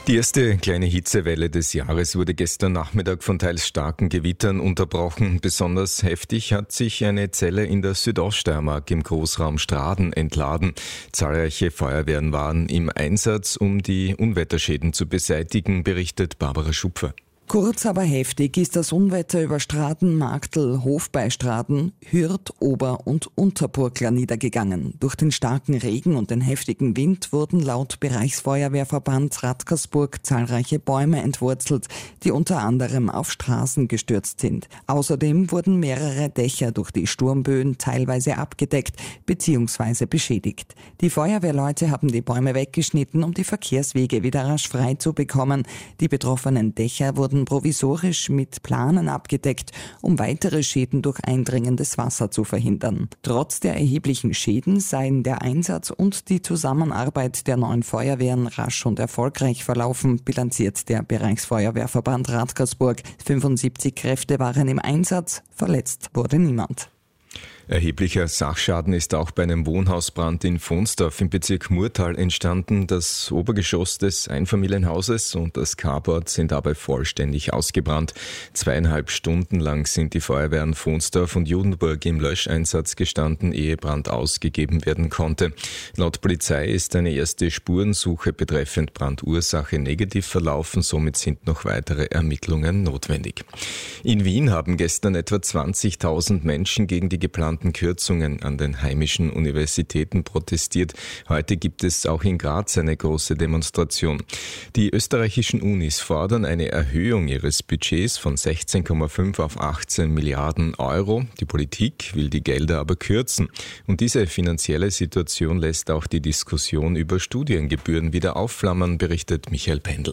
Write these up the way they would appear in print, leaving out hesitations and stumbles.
Die erste kleine Hitzewelle des Jahres wurde gestern Nachmittag von teils starken Gewittern unterbrochen. Besonders heftig hat sich eine Zelle in der Südoststeiermark im Großraum Straden entladen. Zahlreiche Feuerwehren waren im Einsatz, um die Unwetterschäden zu beseitigen, berichtet Barbara Schupfer. Kurz, aber heftig ist das Unwetter über Straden, Marktl, Hofbeistraden, Hürth, Ober- und Unterburgler niedergegangen. Durch den starken Regen und den heftigen Wind wurden laut Bereichsfeuerwehrverband Radkersburg zahlreiche Bäume entwurzelt, die unter anderem auf Straßen gestürzt sind. Außerdem wurden mehrere Dächer durch die Sturmböen teilweise abgedeckt bzw. beschädigt. Die Feuerwehrleute haben die Bäume weggeschnitten, um die Verkehrswege wieder rasch frei zu bekommen. Die betroffenen Dächer wurden provisorisch mit Planen abgedeckt, um weitere Schäden durch eindringendes Wasser zu verhindern. Trotz der erheblichen Schäden seien der Einsatz und die Zusammenarbeit der 9 Feuerwehren rasch und erfolgreich verlaufen, bilanziert der Bereichsfeuerwehrverband Radkersburg. 75 Kräfte waren im Einsatz, verletzt wurde niemand. Erheblicher Sachschaden ist auch bei einem Wohnhausbrand in Vonsdorf im Bezirk Murtal entstanden. Das Obergeschoss des Einfamilienhauses und das Carport sind dabei vollständig ausgebrannt. 2,5 Stunden lang sind die Feuerwehren Vonsdorf und Judenburg im Löscheinsatz gestanden, ehe Brand ausgegeben werden konnte. Laut Polizei ist eine erste Spurensuche betreffend Brandursache negativ verlaufen, somit sind noch weitere Ermittlungen notwendig. In Wien haben gestern etwa 20.000 Menschen gegen die geplanten Kürzungen an den heimischen Universitäten protestiert. Heute gibt es auch in Graz eine große Demonstration. Die österreichischen Unis fordern eine Erhöhung ihres Budgets von 16,5 auf 18 Milliarden Euro. Die Politik will die Gelder aber kürzen. Und diese finanzielle Situation lässt auch die Diskussion über Studiengebühren wieder aufflammen, berichtet Michael Pendl.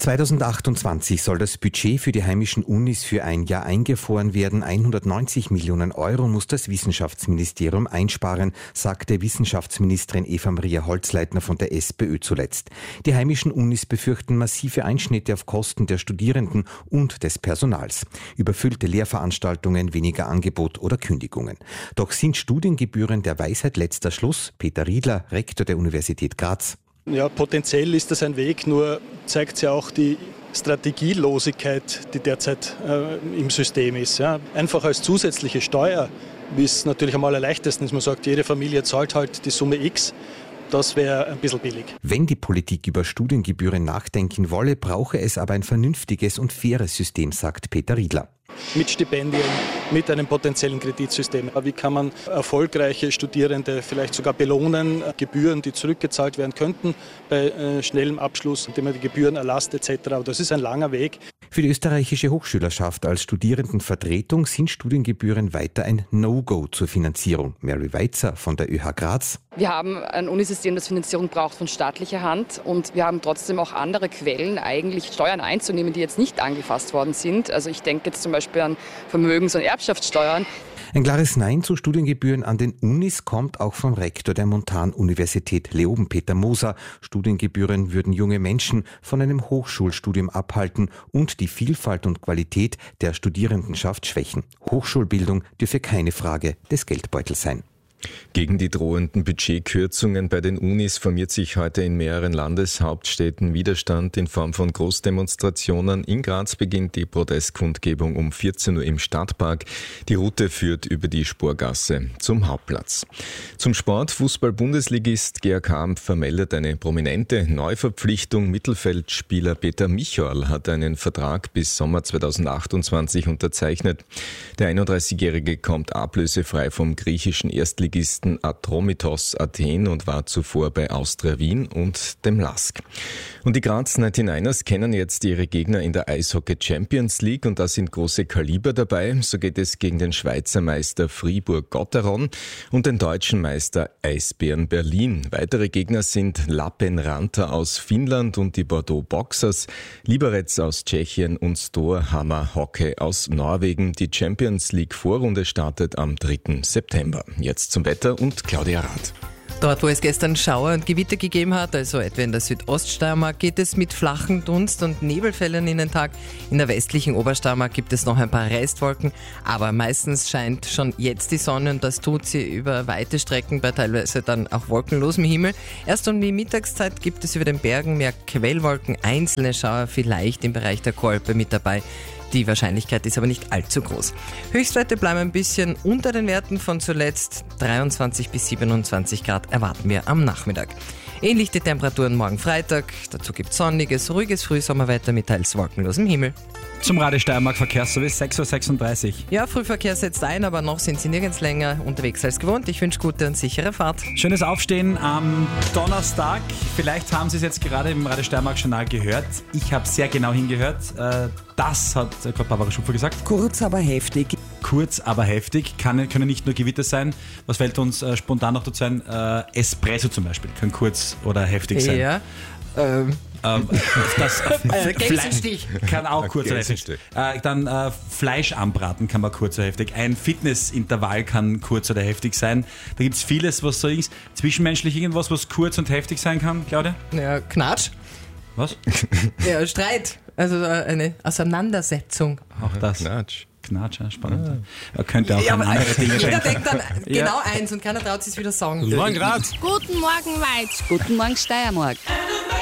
2028 soll das Budget für die heimischen Unis für ein Jahr eingefroren werden. 190 Millionen Euro muss das Wissenschaftsministerium einsparen, sagte Wissenschaftsministerin Eva-Maria Holzleitner von der SPÖ zuletzt. Die heimischen Unis befürchten massive Einschnitte auf Kosten der Studierenden und des Personals. Überfüllte Lehrveranstaltungen, weniger Angebot oder Kündigungen. Doch sind Studiengebühren der Weisheit letzter Schluss? Peter Riedler, Rektor der Universität Graz. Ja, potenziell ist das ein Weg, nur zeigt ja auch die Strategielosigkeit, die derzeit im System ist. Ja. Einfach als zusätzliche Steuer, wie es natürlich am allerleichtesten ist, man sagt, jede Familie zahlt halt die Summe X. Das wäre ein bisschen billig. Wenn die Politik über Studiengebühren nachdenken wolle, brauche es aber ein vernünftiges und faires System, sagt Peter Riedler. Mit Stipendien, mit einem potenziellen Kreditsystem. Wie kann man erfolgreiche Studierende vielleicht sogar belohnen? Gebühren, die zurückgezahlt werden könnten bei schnellem Abschluss, indem man die Gebühren erlasst etc. Aber das ist ein langer Weg. Für die österreichische Hochschülerschaft als Studierendenvertretung sind Studiengebühren weiter ein No-Go zur Finanzierung. Mary Weitzer von der ÖH Graz. Wir haben ein Unisystem, das Finanzierung braucht von staatlicher Hand und wir haben trotzdem auch andere Quellen, eigentlich Steuern einzunehmen, die jetzt nicht angefasst worden sind. Also ich denke jetzt zum Beispiel an Vermögens- und Erbschaftssteuern. Ein klares Nein zu Studiengebühren an den Unis kommt auch vom Rektor der Montanuniversität Leoben, Peter Moser. Studiengebühren würden junge Menschen von einem Hochschulstudium abhalten und die Vielfalt und Qualität der Studierendenschaft schwächen. Hochschulbildung dürfe keine Frage des Geldbeutels sein. Gegen die drohenden Budgetkürzungen bei den Unis formiert sich heute in mehreren Landeshauptstädten Widerstand in Form von Großdemonstrationen. In Graz beginnt die Protestkundgebung um 14 Uhr im Stadtpark. Die Route führt über die Sporgasse zum Hauptplatz. Zum Sport. Fußball-Bundesligist GAK vermeldet eine prominente Neuverpflichtung. Mittelfeldspieler Peter Michorl hat einen Vertrag bis Sommer 2028 unterzeichnet. Der 31-Jährige kommt ablösefrei vom griechischen Erstligisten Atromitos Athen und war zuvor bei Austria Wien und dem LASK. Und die Graz 99ers kennen jetzt ihre Gegner in der Eishockey Champions League und da sind große Kaliber dabei. So geht es gegen den Schweizer Meister Fribourg-Gotteron und den deutschen Meister Eisbären Berlin. Weitere Gegner sind Lappeenranta aus Finnland und die Bordeaux Boxers, Liberec aus Tschechien und Storhamar Hockey aus Norwegen. Die Champions League Vorrunde startet am 3. September. Jetzt zum Wetter und Claudia Rath. Dort, wo es gestern Schauer und Gewitter gegeben hat, also etwa in der Südoststeiermark, geht es mit flachen Dunst- und Nebelfällen in den Tag. In der westlichen Obersteiermark gibt es noch ein paar Restwolken, aber meistens scheint schon jetzt die Sonne und das tut sie über weite Strecken bei teilweise dann auch wolkenlosem Himmel. Erst um die Mittagszeit gibt es über den Bergen mehr Quellwolken, einzelne Schauer vielleicht im Bereich der Kolpe mit dabei. Die Wahrscheinlichkeit ist aber nicht allzu groß. Höchstwerte bleiben ein bisschen unter den Werten von zuletzt. 23 bis 27 Grad erwarten wir am Nachmittag. Ähnlich die Temperaturen morgen Freitag. Dazu gibt es sonniges, ruhiges Frühsommerwetter mit teils wolkenlosem Himmel. Zum Radio Steiermark Verkehrsservice 6.36 Uhr. Ja, Frühverkehr setzt ein, aber noch sind Sie nirgends länger unterwegs als gewohnt. Ich wünsche gute und sichere Fahrt. Schönes Aufstehen am Donnerstag. Vielleicht haben Sie es jetzt gerade im Radio Steiermark Journal gehört. Ich habe sehr genau hingehört. Das hat Barbara Schupfer gesagt. Kurz, aber heftig. Kurz, aber heftig. Können nicht nur Gewitter sein. Was fällt uns spontan noch dazu ein? Espresso zum Beispiel kann kurz oder heftig sein. Ja. Das Gänsenstich. kann auch kurz oder heftig. Dann Fleisch anbraten kann man kurz oder heftig. Ein Fitnessintervall kann kurz oder heftig sein. Da gibt es vieles, was so ist. Zwischenmenschlich irgendwas, was kurz und heftig sein kann, Claudia? Ja, Knatsch. Was? Ja, Streit. Also eine Auseinandersetzung. Auch das. Knatsch, ja, spannend. Könnte auch andere Dinge jeder sein. denkt dann genau eins und keiner traut sich wieder sagen. Guten Morgen, Graz. Guten Morgen, Weiz. Guten Morgen, Steiermark.